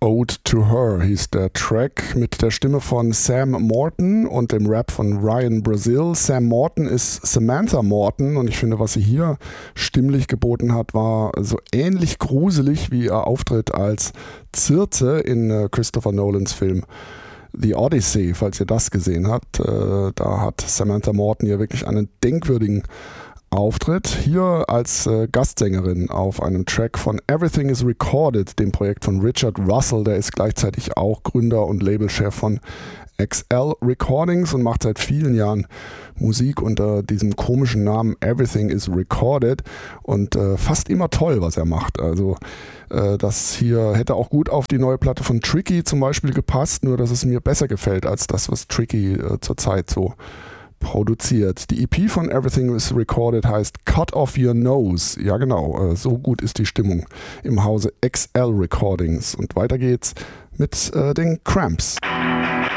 Ode to Her hieß der Track mit der Stimme von Sam Morton und dem Rap von Ryan Brazil. Sam Morton ist Samantha Morton und ich finde, was sie hier stimmlich geboten hat, war so ähnlich gruselig wie ihr Auftritt als Circe in Christopher Nolans Film The Odyssey, falls ihr das gesehen habt. Da hat Samantha Morton ja wirklich einen denkwürdigen Auftritt. Hier als Gastsängerin auf einem Track von Everything is Recorded, dem Projekt von Richard Russell. Der ist gleichzeitig auch Gründer und Labelchef von XL Recordings und macht seit vielen Jahren Musik unter diesem komischen Namen Everything is Recorded und fast immer toll, was er macht. Also das hier hätte auch gut auf die neue Platte von Tricky zum Beispiel gepasst, nur dass es mir besser gefällt als das, was Tricky zurzeit so produziert. Die EP von Everything is Recorded heißt Cut Off Your Nose. Ja genau, so gut ist die Stimmung im Hause XL Recordings. Und weiter geht's mit den Cramps.